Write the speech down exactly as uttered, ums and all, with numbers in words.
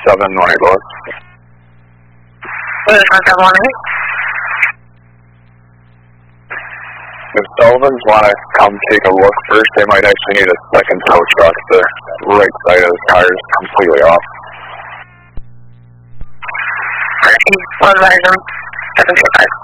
seven White Look. What is one seven one eight? If Sullivans want to come take a look first, they might actually need a second tow truck. The right side of the car is completely off. One advisor, seven two five.